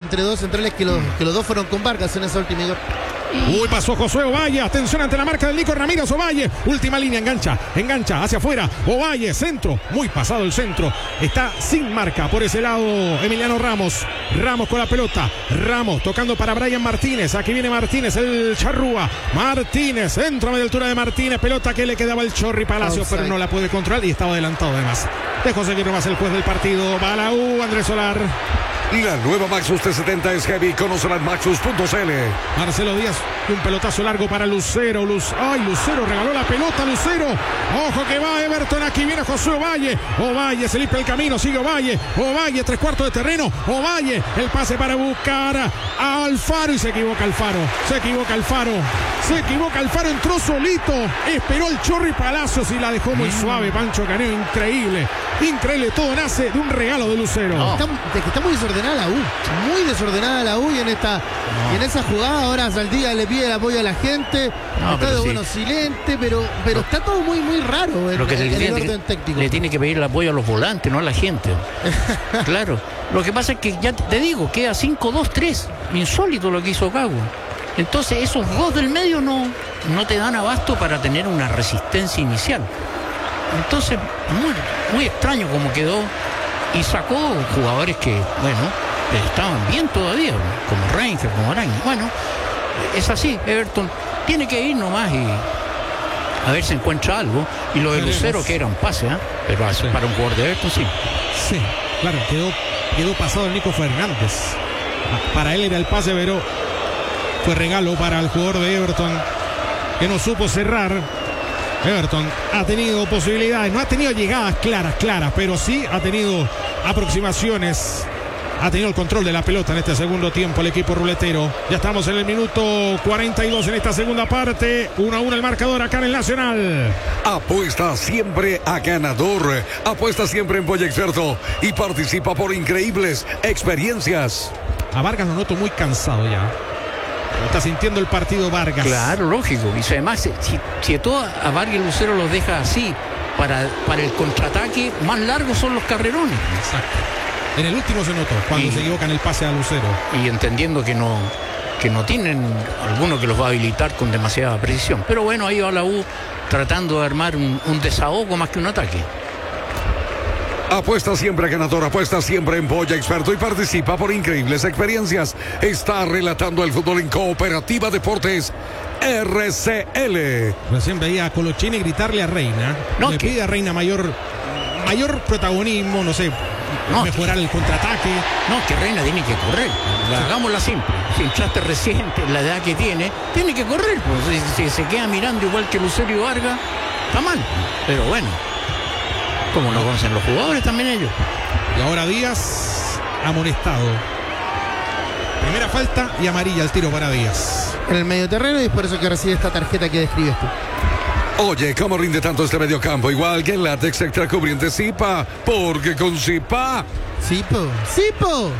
entre dos centrales que los dos fueron con Vargas en esa última. Uy, pasó Josué Ovalle, atención ante la marca del Nico Ramírez. Ovalle, última línea, engancha hacia afuera. Ovalle, centro, muy pasado el centro, está sin marca por ese lado Emiliano Ramos con la pelota, Ramos tocando para Brian Martínez. Aquí viene Martínez, el charrúa. Martínez, centro a media altura de Martínez, pelota que le quedaba el Chorri Palacios, pero no la puede controlar y estaba adelantado además. Dejó seguir nomás el juez del partido. Va la U, Andrés Solar. La nueva Maxus T70 es heavy. Conócela en maxus.cl. Marcelo Díaz, un pelotazo largo para Lucero. Lucero regaló la pelota. Lucero, ojo que va Everton. Aquí viene José Ovalle. Ovalle se limpia el camino, sigue Ovalle. Ovalle, 3/4 de terreno. Ovalle, el pase para buscar a Alfaro y se equivoca Alfaro. Entró solito. Esperó el Chorri Palacios y la dejó muy suave. Pancho Caneo, increíble. Todo nace de un regalo de Lucero. Está muy desordenada la U, y en esa jugada ahora Saldía le pide el apoyo a la gente. Está todo bueno, silente, pero está todo muy muy raro lo que el orden técnico. Le tiene que pedir el apoyo a los volantes, no a la gente. Claro. Lo que pasa es que ya te digo, queda 5-2-3. Insólito lo que hizo Cago. Entonces esos dos del medio no te dan abasto para tener una resistencia inicial. Entonces, muy extraño como quedó. Y sacó jugadores que, estaban bien todavía, como Rangel, como Araña. Bueno, es así. Everton tiene que ir nomás y a ver si encuentra algo. Y lo de Lucero, que era un pase, pero para un jugador de Everton, sí. Sí, claro, quedó pasado el Nico Fernández. Para él era el pase, pero fue regalo para el jugador de Everton, que no supo cerrar. Everton ha tenido posibilidades, no ha tenido llegadas claras, pero sí ha tenido aproximaciones, ha tenido el control de la pelota en este segundo tiempo el equipo ruletero. Ya estamos en el minuto 42 en esta segunda parte, 1-1 el marcador acá en el Nacional. Apuesta siempre a ganador, apuesta siempre en Polla Experto y participa por increíbles experiencias. A Vargas lo noto muy cansado ya. Está sintiendo el partido Vargas. Claro, lógico. Y además, si todo a Vargas y Lucero los deja así, para el contraataque, más largos son los carrerones. Exacto. En el último se notó, cuando se equivocan el pase a Lucero. Y entendiendo que no tienen alguno que los va a habilitar con demasiada precisión. Pero bueno, ahí va la U tratando de armar un desahogo más que un ataque. Apuesta siempre a ganador, apuesta siempre en Polla Experto y participa por increíbles experiencias. Está relatando el fútbol en Cooperativa Deportes RCL. Recién veía a Colochini gritarle a Reina. Le pide a Reina mayor protagonismo, mejorar el contraataque. Que Reina tiene que correr. Hagámosla simple. Si entraste reciente, la edad que tiene que correr. Pues, si se queda mirando igual que Lucero y Vargas, está mal. Pero bueno. Como no conocen los jugadores también ellos. Y ahora Díaz amonestado. Primera falta y amarilla al tiro para Díaz. En el medio terreno, y es por eso que recibe esta tarjeta que describes tú. Oye, ¿cómo rinde tanto este mediocampo? Igual que el látex extra cubriente Zipa. Porque con Zipa... Zipo.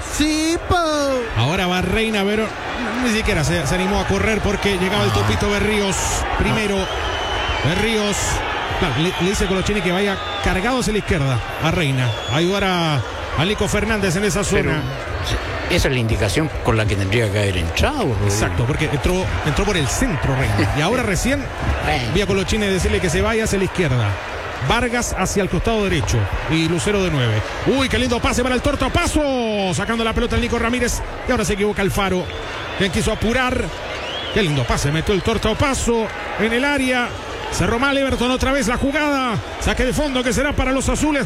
Ahora va Reina, pero ni siquiera se animó a correr porque llegaba el Topito Berríos. Primero, Berríos... Claro, le dice Colochini que vaya cargado hacia la izquierda a Reina, a ayudar a Nico Fernández en esa zona. Pero esa es la indicación con la que tendría que haber entrado. Exacto, porque entró por el centro Reina. Y ahora recién vi a Colochini decirle que se vaya hacia la izquierda. Vargas hacia el costado derecho y Lucero de 9. Uy, qué lindo pase para el Torto Paso, sacando la pelota el Nico Ramírez. Y ahora se equivoca Alfaro, quien quiso apurar. Qué lindo pase, metió el Torto Paso en el área. Cerró mal Everton otra vez la jugada. Saque de fondo que será para los azules.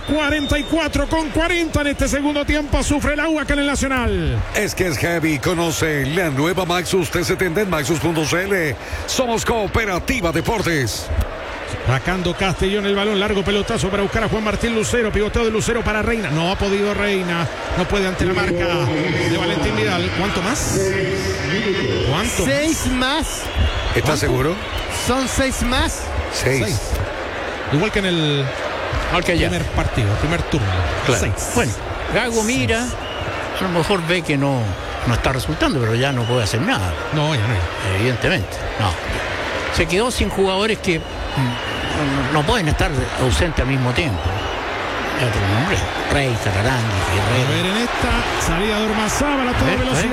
44-40 en este segundo tiempo. Sufre la U acá en el Nacional. Es que es heavy. Conoce la nueva Maxus T70 en maxus.cl. Somos Cooperativa Deportes. Sacando Castellón el balón, largo pelotazo para buscar a Juan Martín Lucero, pivoteo de Lucero para Reina, no ha podido Reina, no puede ante la marca de Valentín Vidal. ¿Cuánto más? ¿Cuánto? 6 más. ¿Estás seguro? Son 6 más. 6. Igual que en el primer partido, primer turno. Claro. 6. Bueno, Gago mira, a lo mejor ve que no está resultando, pero ya no puede hacer nada. No, ya no. Evidentemente, no. Se quedó sin jugadores que no pueden estar ausentes al mismo tiempo. Rey, Tararán, a ver en esta salida de Ormazábal a toda velocidad.